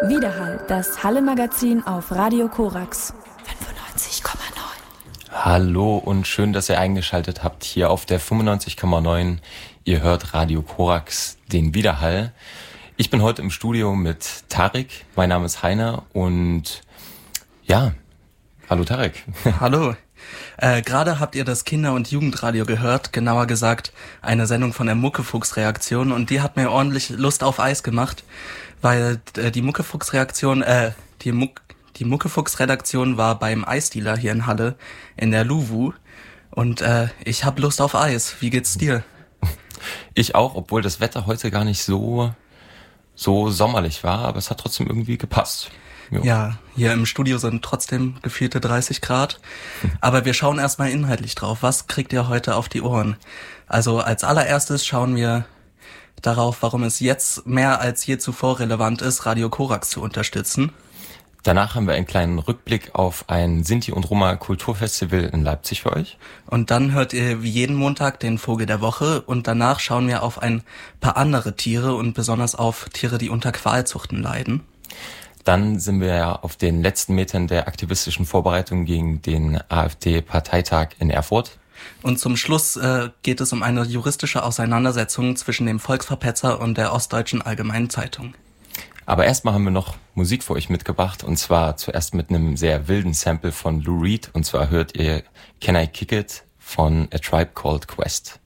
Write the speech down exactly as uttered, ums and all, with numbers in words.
Widerhall, das Halle-Magazin auf Radio Korax fünfundneunzig Komma neun. Hallo und schön, dass ihr eingeschaltet habt hier auf der fünfundneunzig Komma neun. Ihr hört Radio Korax, den Widerhall. Ich bin heute im Studio mit Tarek, mein Name ist Heiner und ja, hallo Tarek. Hallo. Äh, gerade habt ihr das Kinder- und Jugendradio gehört, genauer gesagt eine Sendung von der Muckefuchs-Reaktion, und die hat mir ordentlich Lust auf Eis gemacht, weil äh, die Muckefuchs-Reaktion, äh, die, Muck, die Muckefuchs-Redaktion war beim Eisdealer hier in Halle in der Luwu, und äh, ich hab Lust auf Eis. Wie geht's dir? Ich auch, obwohl das Wetter heute gar nicht so so sommerlich war, aber es hat trotzdem irgendwie gepasst. Jo. Ja, hier im Studio sind trotzdem gefühlte dreißig Grad. Aber wir schauen erstmal inhaltlich drauf. Was kriegt ihr heute auf die Ohren? Also als allererstes schauen wir darauf, warum es jetzt mehr als je zuvor relevant ist, Radio Korax zu unterstützen. Danach haben wir einen kleinen Rückblick auf ein Sinti- und Roma-Kulturfestival in Leipzig für euch. Und dann hört ihr wie jeden Montag den Vogel der Woche, und danach schauen wir auf ein paar andere Tiere und besonders auf Tiere, die unter Qualzuchten leiden. Dann sind wir ja auf den letzten Metern der aktivistischen Vorbereitung gegen den AfD-Parteitag in Erfurt. Und zum Schluss äh, geht es um eine juristische Auseinandersetzung zwischen dem Volksverpetzer und der Ostdeutschen Allgemeinen Zeitung. Aber erstmal haben wir noch Musik für euch mitgebracht, und zwar zuerst mit einem sehr wilden Sample von Lou Reed, und zwar hört ihr Can I Kick It von A Tribe Called Quest.